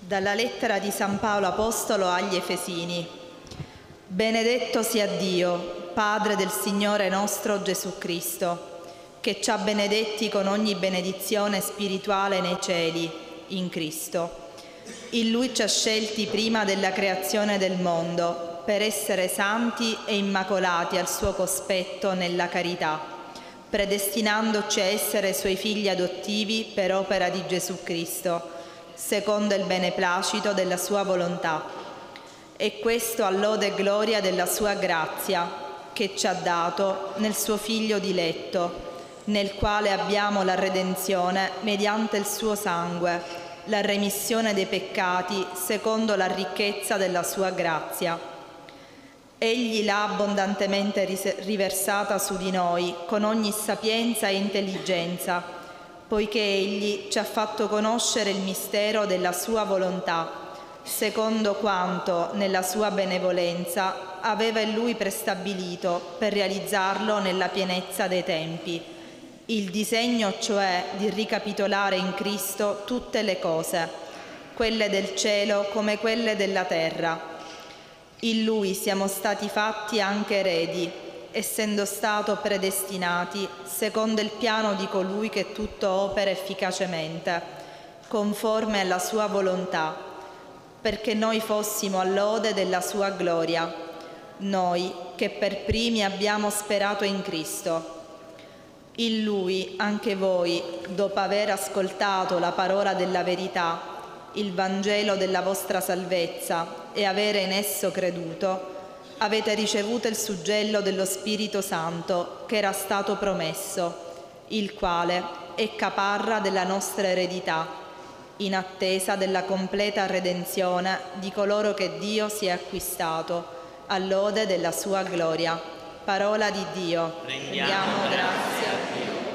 Dalla lettera di San Paolo Apostolo agli Efesini. Benedetto sia Dio, Padre del Signore nostro Gesù Cristo, che ci ha benedetti con ogni benedizione spirituale nei cieli, in Cristo. In Lui ci ha scelti prima della creazione del mondo, per essere santi e immacolati al suo cospetto nella carità, predestinandoci a essere Suoi figli adottivi per opera di Gesù Cristo, secondo il beneplacito della sua volontà. E questo a lode e gloria della sua grazia, che ci ha dato nel suo Figlio diletto, nel quale abbiamo la redenzione mediante il suo sangue, la remissione dei peccati secondo la ricchezza della sua grazia. Egli l'ha abbondantemente riversata su di noi con ogni sapienza e intelligenza, poiché Egli ci ha fatto conoscere il mistero della sua volontà, secondo quanto, nella sua benevolenza, aveva in Lui prestabilito per realizzarlo nella pienezza dei tempi, il disegno cioè di ricapitolare in Cristo tutte le cose, quelle del cielo come quelle della terra. In Lui siamo stati fatti anche eredi, essendo stato predestinati secondo il piano di colui che tutto opera efficacemente, conforme alla sua volontà, perché noi fossimo all'ode della sua gloria, noi che per primi abbiamo sperato in Cristo. In Lui anche voi, dopo aver ascoltato la parola della verità, il Vangelo della vostra salvezza, e avere in esso creduto, avete ricevuto il suggello dello Spirito Santo che era stato promesso, il quale è caparra della nostra eredità, in attesa della completa redenzione di coloro che Dio si è acquistato, all'ode della sua gloria. Parola di Dio. Rendiamo grazie a Dio.